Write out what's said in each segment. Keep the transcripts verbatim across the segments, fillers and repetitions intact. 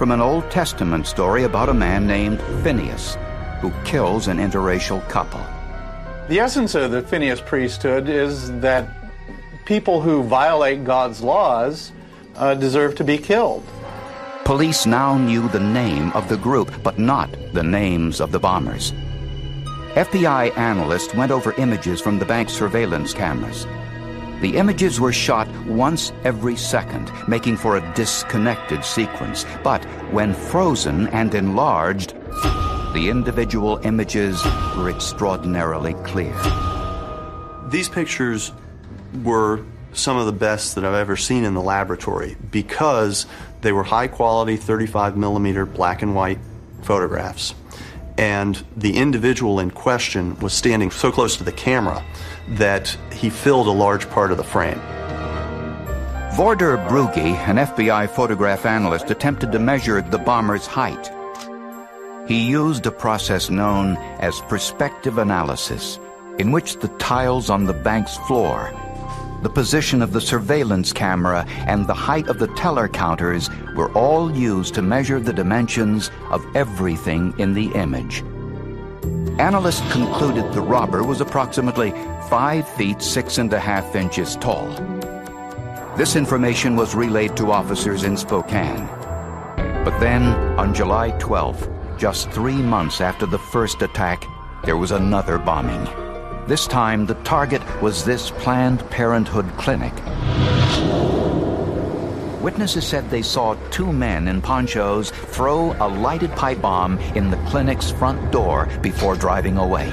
from an Old Testament story about a man named Phineas, who kills an interracial couple. The essence of the Phineas priesthood is that people who violate God's laws uh, deserve to be killed. Police now knew the name of the group, but not the names of the bombers. F B I analysts went over images from the bank's surveillance cameras. The images were shot once every second, making for a disconnected sequence. But when frozen and enlarged, the individual images were extraordinarily clear. These pictures were some of the best that I've ever seen in the laboratory because they were high-quality thirty-five millimeter black and white photographs. And the individual in question was standing so close to the camera that he filled a large part of the frame. Vorder Brugge, an F B I photograph analyst, attempted to measure the bomber's height. He used a process known as perspective analysis, in which the tiles on the bank's floor, the position of the surveillance camera, and the height of the teller counters were all used to measure the dimensions of everything in the image. Analysts concluded the robber was approximately five feet six and a half inches tall. This information was relayed to officers in Spokane. But then, on July twelfth, just three months after the first attack, there was another bombing. This time, the target was this Planned Parenthood clinic. Witnesses said they saw two men in ponchos throw a lighted pipe bomb in the clinic's front door before driving away.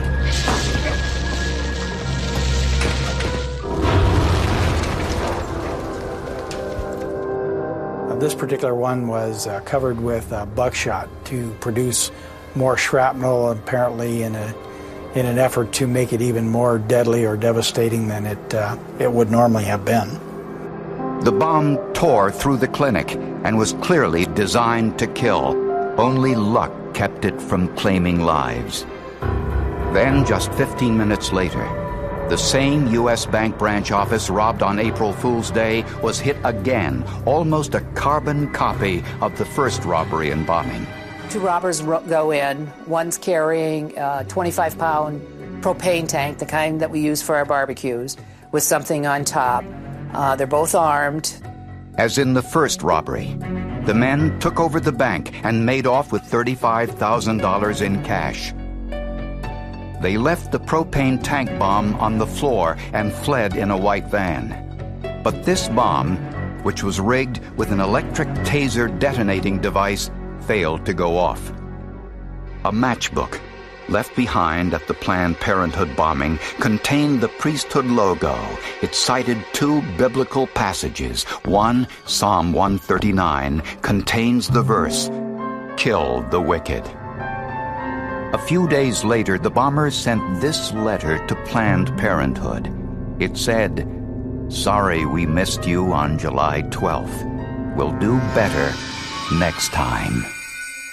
This particular one was uh, covered with uh, buckshot to produce more shrapnel, apparently in a in an effort to make it even more deadly or devastating than it uh, it would normally have been. The bomb tore through the clinic and was clearly designed to kill. Only luck kept it from claiming lives. Then, just fifteen minutes later, the same U S bank branch office robbed on April Fool's Day was hit again, almost a carbon copy of the first robbery and bombing. Two robbers go in. One's carrying a twenty-five pound propane tank, the kind that we use for our barbecues, with something on top. Uh, they're both armed. As in the first robbery, the men took over the bank and made off with thirty-five thousand dollars in cash. They left the propane tank bomb on the floor and fled in a white van. But this bomb, which was rigged with an electric taser detonating device, failed to go off. A matchbook, left behind at the Planned Parenthood bombing, contained the priesthood logo. It cited two biblical passages. One, Psalm one thirty-nine, contains the verse, "Kill the wicked." A few days later, the bombers sent this letter to Planned Parenthood. It said, "Sorry we missed you on July twelfth. We'll do better next time."